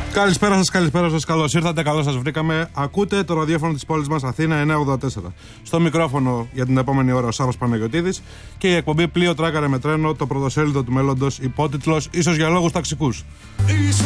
Καλησπέρα σας, καλώς ήρθατε, καλώς σας βρήκαμε. Ακούτε το ραδιόφωνο της πόλης μας Αθήνα 984. Στο μικρόφωνο για την επόμενη ώρα ο Σάββας Παναγιωτίδης και η εκπομπή Πλοίο Τράκαρε με Τρένο, το πρωτοσέλιδο του μέλλοντος, υπότιτλος Ίσως για λόγους ταξικούς.